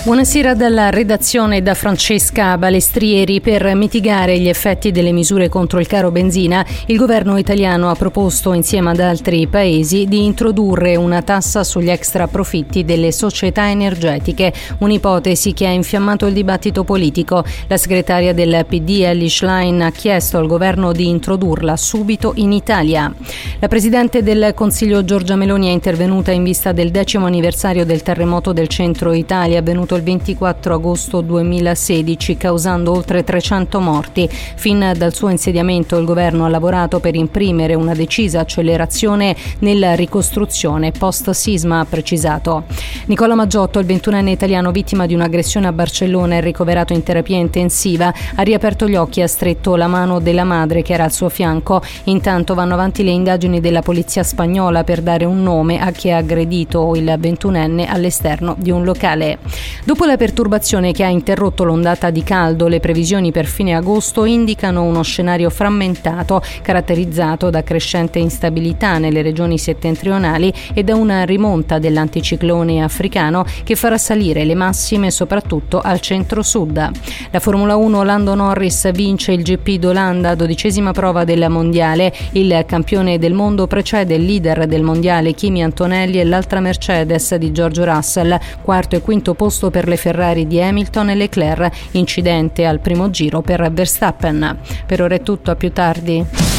Buonasera dalla redazione da Francesca Balestrieri. Per mitigare gli effetti delle misure contro il caro benzina, il governo italiano ha proposto insieme ad altri paesi di introdurre una tassa sugli extra profitti delle società energetiche, un'ipotesi che ha infiammato il dibattito politico. La segretaria del PD Elly Schlein ha chiesto al governo di introdurla subito in Italia. La presidente del Consiglio Giorgia Meloni è intervenuta in vista del 10° anniversario del terremoto del centro Italia avvenuto il 24 agosto 2016, causando oltre 300 morti. Fin dal suo insediamento il governo ha lavorato per imprimere una decisa accelerazione nella ricostruzione post-sisma, ha precisato. Nicola Maggiotto, il 21enne italiano vittima di un'aggressione a Barcellona e ricoverato in terapia intensiva, ha riaperto gli occhi e ha stretto la mano della madre che era al suo fianco. Intanto vanno avanti le indagini della polizia spagnola per dare un nome a chi ha aggredito il 21enne all'esterno di un locale. Dopo la perturbazione che ha interrotto l'ondata di caldo, le previsioni per fine agosto indicano uno scenario frammentato, caratterizzato da crescente instabilità nelle regioni settentrionali e da una rimonta dell'anticiclone africano che farà salire le massime soprattutto al centro-sud. La Formula 1, Lando Norris vince il GP d'Olanda, 12ª prova del mondiale. Il campione del mondo precede il leader del mondiale Kimi Antonelli e l'altra Mercedes di George Russell, quarto e quinto posto per le Ferrari di Hamilton e Leclerc, incidente al primo giro per Verstappen. Per ora è tutto, a più tardi.